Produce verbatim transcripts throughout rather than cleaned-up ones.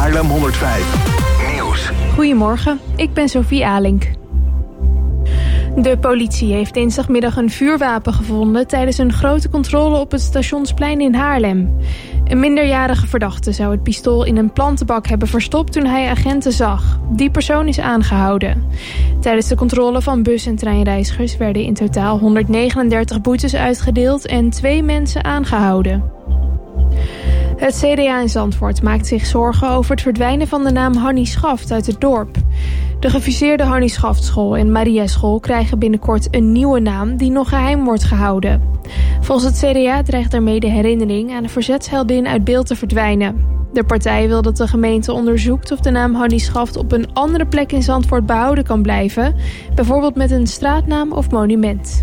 Haarlem honderdvijf Nieuws. Goedemorgen, ik ben Sophie Alink. De politie heeft dinsdagmiddag een vuurwapen gevonden tijdens een grote controle op het Stationsplein in Haarlem. Een minderjarige verdachte zou het pistool in een plantenbak hebben verstopt toen hij agenten zag. Die persoon is aangehouden. Tijdens de controle van bus- en treinreizigers werden in totaal honderdnegenendertig boetes uitgedeeld en twee mensen aangehouden. Het C D A in Zandvoort maakt zich zorgen over het verdwijnen van de naam Hannie Schaft uit het dorp. De gefuseerde Hannie Schaftschool en Maria School krijgen binnenkort een nieuwe naam die nog geheim wordt gehouden. Volgens het C D A dreigt daarmee de herinnering aan de verzetsheldin uit beeld te verdwijnen. De partij wil dat de gemeente onderzoekt of de naam Hannie Schaft op een andere plek in Zandvoort behouden kan blijven, bijvoorbeeld met een straatnaam of monument.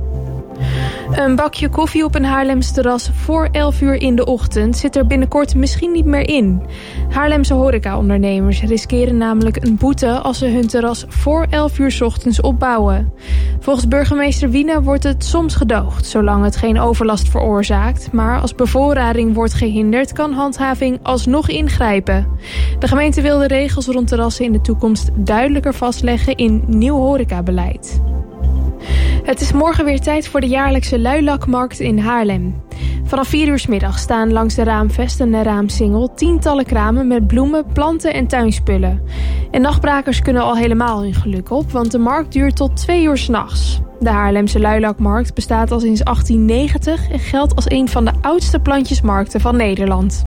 Een bakje koffie op een Haarlems terras voor elf uur in de ochtend zit er binnenkort misschien niet meer in. Haarlemse horecaondernemers riskeren namelijk een boete als ze hun terras voor elf uur 's ochtends opbouwen. Volgens burgemeester Wiene wordt het soms gedoogd, zolang het geen overlast veroorzaakt. Maar als bevoorrading wordt gehinderd, kan handhaving alsnog ingrijpen. De gemeente wil de regels rond terrassen in de toekomst duidelijker vastleggen in nieuw horecabeleid. Het is morgen weer tijd voor de jaarlijkse luilakmarkt in Haarlem. Vanaf vier uur 's middags staan langs de Raamvest en de Raamsingel tientallen kramen met bloemen, planten en tuinspullen. En nachtbrakers kunnen al helemaal hun geluk op, want de markt duurt tot twee uur 's nachts. De Haarlemse luilakmarkt bestaat al sinds achttien negentig en geldt als een van de oudste plantjesmarkten van Nederland.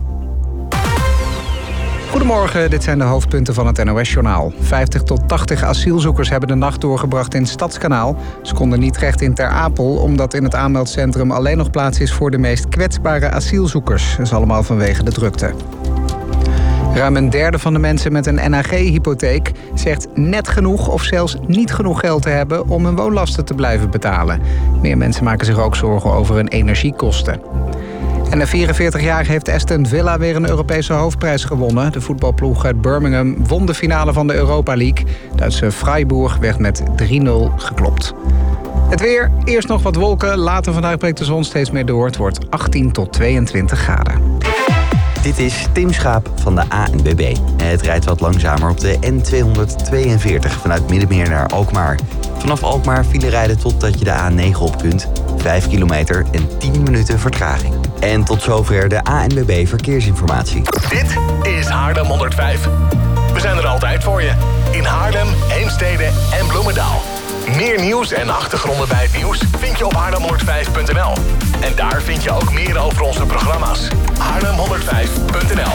Goedemorgen, dit zijn de hoofdpunten van het N O S-journaal. vijftig tot tachtig asielzoekers hebben de nacht doorgebracht in Stadskanaal. Ze konden niet terecht in Ter Apel, omdat in het aanmeldcentrum alleen nog plaats is voor de meest kwetsbare asielzoekers. Dat is allemaal vanwege de drukte. Ruim een derde van de mensen met een N H G-hypotheek zegt net genoeg of zelfs niet genoeg geld te hebben om hun woonlasten te blijven betalen. Meer mensen maken zich ook zorgen over hun energiekosten. En de vierenveertigjarige heeft Aston Villa weer een Europese hoofdprijs gewonnen. De voetbalploeg uit Birmingham won de finale van de Europa League. Duitse Freiburg werd met drie nul geklopt. Het weer, eerst nog wat wolken. Later vandaag breekt de zon steeds meer door. Het wordt achttien tot tweeëntwintig graden. Dit is Tim Schaap van de A N W B. Het rijdt wat langzamer op de N tweehonderdtweeënveertig vanuit Middenmeer naar Alkmaar. Vanaf Alkmaar file rijden totdat je de A negen op kunt. vijf kilometer en tien minuten vertraging. En tot zover de A N W B Verkeersinformatie. Dit is Haarlem honderdvijf. We zijn er altijd voor je. In Haarlem, Heemstede en Bloemendaal. Meer nieuws en achtergronden bij het nieuws vind je op haarlem honderdvijf punt n l. En daar vind je ook meer over onze programma's. haarlem honderdvijf punt n l